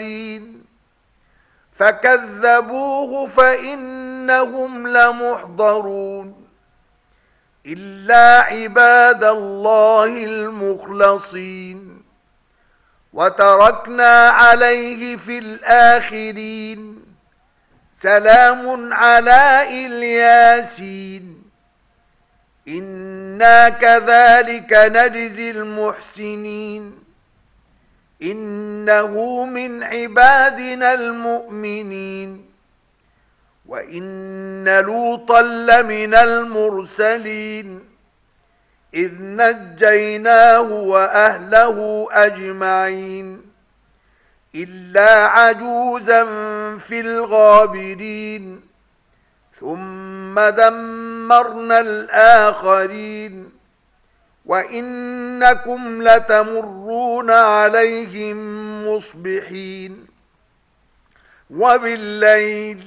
المرسلين فكذبوه فإنهم لمحضرون إلا عباد الله المخلصين وتركنا عليه في الآخرين سلام على الياسين إنا كذلك نجزي المحسنين إنه من عبادنا المؤمنين وإن لوطا لمن المرسلين إذ نجيناه وأهله أجمعين إلا عجوزا في الغابرين ثم دمرنا الآخرين وإنكم لتمرون عليهم مصبحين وبالليل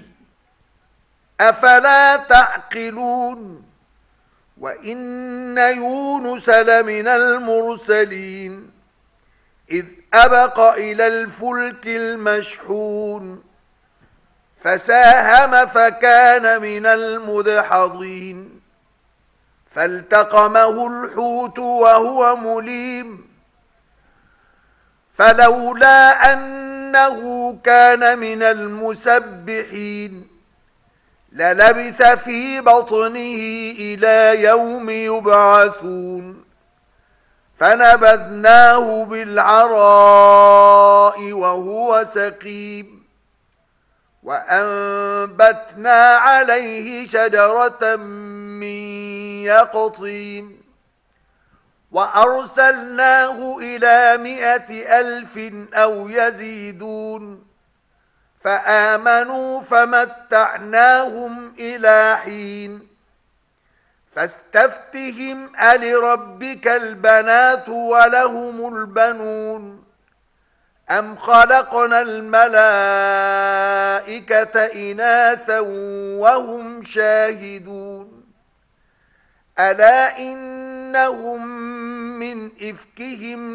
أفلا تعقلون وإن يونس لمن المرسلين إذ أبق إلى الفلك المشحون فساهم فكان من المدحضين فالتقمه الحوت وهو مليم فلولا أنه كان من المسبحين للبث في بطنه إلى يوم يبعثون فنبذناه بالعراء وهو سقيم وأنبتنا عليه شجرة من يقطين وأرسلناه إلى 100,000 أو يزيدون فآمنوا فمتعناهم إلى حين فاستفتهم ألربك البنات ولهم البنون أم خلقنا الملائكة إناثا وهم شاهدون ألا إنهم من إفكهم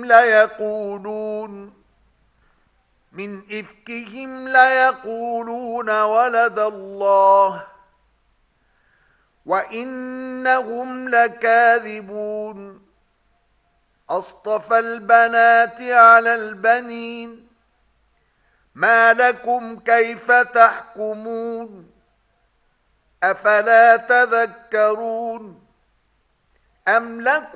ليقولون ولد الله وإنهم لكاذبون أصطفى البنات على البنين ما لكم كيف تحكمون أفلا تذكرون أم لكم